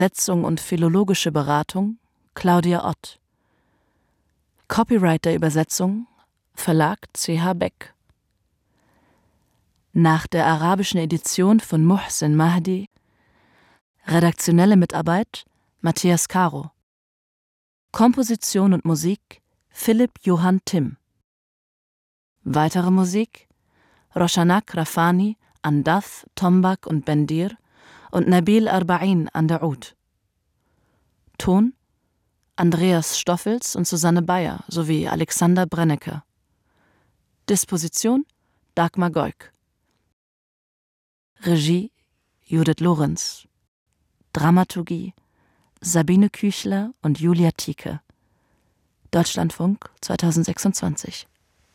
Übersetzung und philologische Beratung Claudia Ott. Copyright der Übersetzung Verlag C.H. Beck. Nach der arabischen Edition von Muhsin Mahdi redaktionelle Mitarbeit Matthias Caro. Komposition und Musik Philipp Johann Timm. Weitere Musik Roshanak Rafani an Dath, Tombak und Bendir und Nabil Arba'in an der Oud. Ton Andreas Stoffels und Susanne Bayer sowie Alexander Brennecke. Disposition Dagmar Goik. Regie Judith Lorenz. Dramaturgie Sabine Küchler und Julia Thieke. Deutschlandfunk 2026.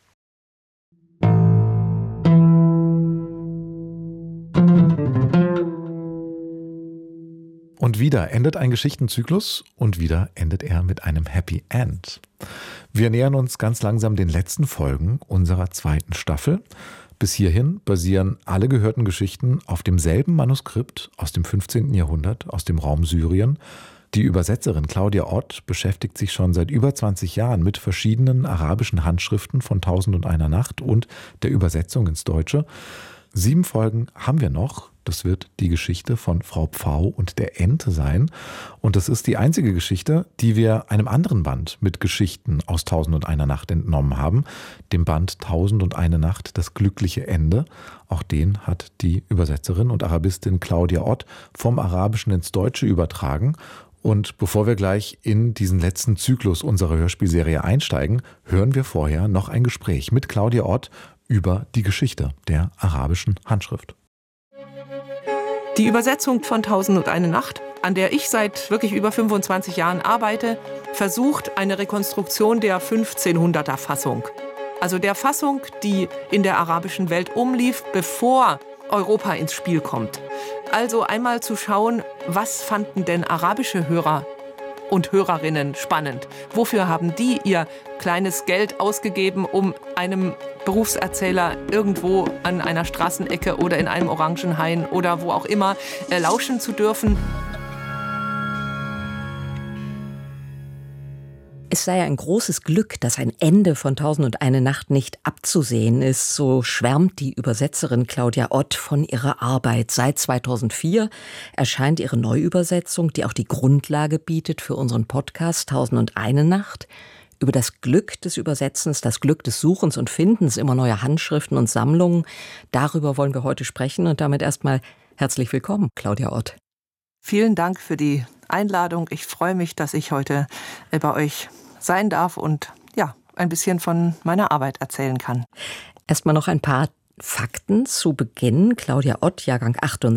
Und wieder endet ein Geschichtenzyklus und wieder endet er mit einem Happy End. Wir nähern uns ganz langsam den letzten Folgen unserer zweiten Staffel. Bis hierhin basieren alle gehörten Geschichten auf demselben Manuskript aus dem 15. Jahrhundert aus dem Raum Syrien. Die Übersetzerin Claudia Ott beschäftigt sich schon seit über 20 Jahren mit verschiedenen arabischen Handschriften von 1001 Nacht und der Übersetzung ins Deutsche. 7 Folgen haben wir noch. Das wird die Geschichte von Frau Pfau und der Ente sein. Und das ist die einzige Geschichte, die wir einem anderen Band mit Geschichten aus 1001 Nacht entnommen haben. Dem Band 1001 Nacht, das glückliche Ende. Auch den hat die Übersetzerin und Arabistin Claudia Ott vom Arabischen ins Deutsche übertragen. Und bevor wir gleich in diesen letzten Zyklus unserer Hörspielserie einsteigen, hören wir vorher noch ein Gespräch mit Claudia Ott über die Geschichte der arabischen Handschrift. Die Übersetzung von 1001 Nacht, an der ich seit wirklich über 25 Jahren arbeite, versucht eine Rekonstruktion der 1500er Fassung. Also der Fassung, die in der arabischen Welt umlief, bevor Europa ins Spiel kommt. Also einmal zu schauen, was fanden denn arabische Hörer und Hörerinnen spannend? Wofür haben die ihr kleines Geld ausgegeben, um einem Berufserzähler irgendwo an einer Straßenecke oder in einem Orangenhain oder wo auch immer lauschen zu dürfen? Es sei ein großes Glück, dass ein Ende von 1001 Nacht nicht abzusehen ist, so schwärmt die Übersetzerin Claudia Ott von ihrer Arbeit. Seit 2004 erscheint ihre Neuübersetzung, die auch die Grundlage bietet für unseren Podcast 1001 Nacht. Über das Glück des Übersetzens, das Glück des Suchens und Findens immer neuer Handschriften und Sammlungen, darüber wollen wir heute sprechen und damit erstmal herzlich willkommen, Claudia Ott. Vielen Dank für die Einladung. Ich freue mich, dass ich heute bei euch sein darf und ja, ein bisschen von meiner Arbeit erzählen kann. Erstmal noch ein paar Fakten zu Beginn. Claudia Ott, Jahrgang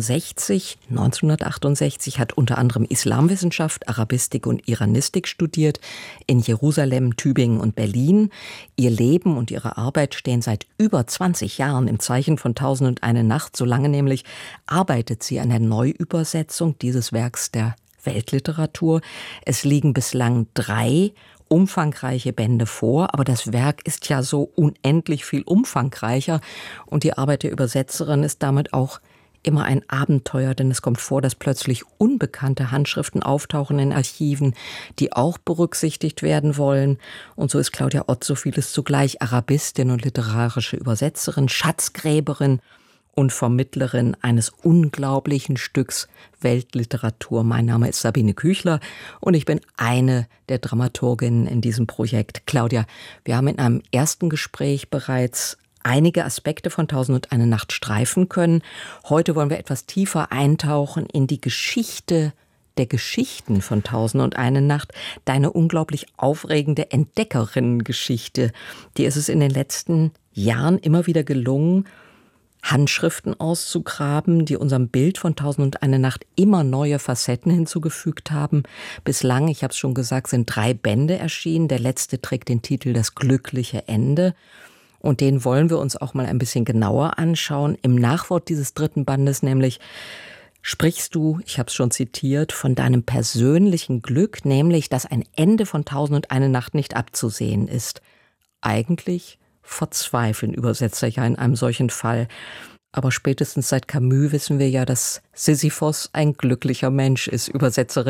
1968, hat unter anderem Islamwissenschaft, Arabistik und Iranistik studiert in Jerusalem, Tübingen und Berlin. Ihr Leben und ihre Arbeit stehen seit über 20 Jahren im Zeichen von 1001 Nacht. Solange nämlich arbeitet sie an der Neuübersetzung dieses Werks der Weltliteratur. Es liegen bislang 3 umfangreiche Bände vor, aber das Werk ist ja so unendlich viel umfangreicher und die Arbeit der Übersetzerin ist damit auch immer ein Abenteuer, denn es kommt vor, dass plötzlich unbekannte Handschriften auftauchen in Archiven, die auch berücksichtigt werden wollen. Und so ist Claudia Ott so vieles zugleich: Arabistin und literarische Übersetzerin, Schatzgräberin und Vermittlerin eines unglaublichen Stücks Weltliteratur. Mein Name ist Sabine Küchler und ich bin eine der Dramaturginnen in diesem Projekt. Claudia, wir haben in einem ersten Gespräch bereits einige Aspekte von 1001 Nacht streifen können. Heute wollen wir etwas tiefer eintauchen in die Geschichte der Geschichten von 1001 Nacht, deine unglaublich aufregende Entdeckerinnengeschichte. Dir ist es in den letzten Jahren immer wieder gelungen, Handschriften auszugraben, die unserem Bild von 1001 Nacht immer neue Facetten hinzugefügt haben. Bislang, ich habe es schon gesagt, sind 3 Bände erschienen. Der letzte trägt den Titel Das glückliche Ende. Und den wollen wir uns auch mal ein bisschen genauer anschauen. Im Nachwort dieses 3. Bandes nämlich sprichst du, ich habe es schon zitiert, von deinem persönlichen Glück, nämlich, dass ein Ende von 1001 Nacht nicht abzusehen ist. Eigentlich verzweifeln Übersetzer ja in einem solchen Fall. Aber spätestens seit Camus wissen wir ja, dass Sisyphos ein glücklicher Mensch ist, Übersetzerin